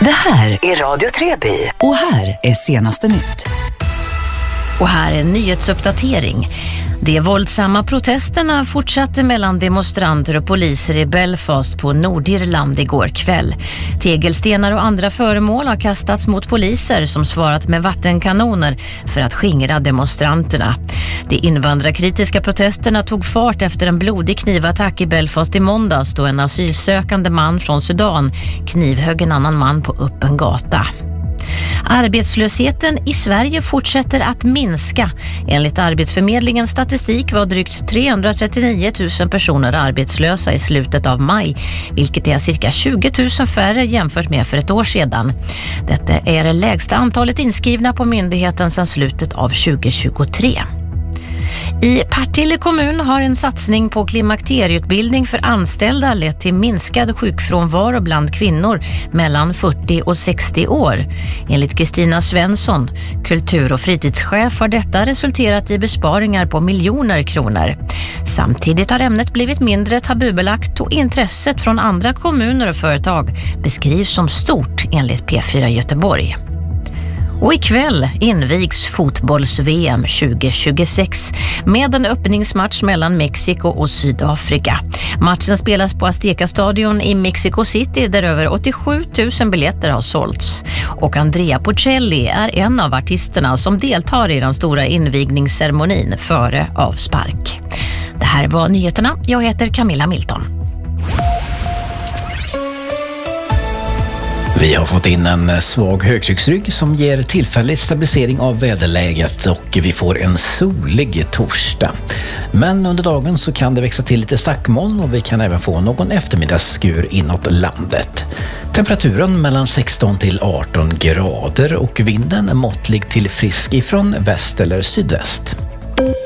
Det här är Radio Treby och här är senaste nytt. Och här är en nyhetsuppdatering. De våldsamma protesterna fortsatte mellan demonstranter och poliser i Belfast på Nordirland igår kväll. Tegelstenar och andra föremål har kastats mot poliser som svarat med vattenkanoner för att skingra demonstranterna. De invandrarkritiska protesterna tog fart efter en blodig knivattack i Belfast i måndags då en asylsökande man från Sudan knivhögg en annan man på öppen gata. Arbetslösheten i Sverige fortsätter att minska. Enligt Arbetsförmedlingens statistik var drygt 339 000 personer arbetslösa i slutet av maj, vilket är cirka 20 000 färre jämfört med för ett år sedan. Detta är det lägsta antalet inskrivna på myndigheten sedan slutet av 2023. I Partille kommun har en satsning på klimakterieutbildning för anställda lett till minskad sjukfrånvaro bland kvinnor mellan 40 och 60 år. Enligt Kristina Svensson, kultur- och fritidschef, har detta resulterat i besparingar på miljoner kronor. Samtidigt har ämnet blivit mindre tabubelagt och intresset från andra kommuner och företag beskrivs som stort enligt P4 Göteborg. Och ikväll invigs fotbolls-VM 2026 med en öppningsmatch mellan Mexiko och Sydafrika. Matchen spelas på Azteca-stadion i Mexico City där över 87 000 biljetter har sålts. Och Andrea Bocelli är en av artisterna som deltar i den stora invigningsceremonin före avspark. Det här var nyheterna. Jag heter Camilla Milton. Vi har fått in en svag högtrycksrygg som ger tillfällig stabilisering av väderläget och vi får en solig torsdag. Men under dagen så kan det växa till lite stackmoln och vi kan även få någon eftermiddagsskur inåt landet. Temperaturen mellan 16 till 18 grader och vinden är måttlig till frisk ifrån väst eller sydväst.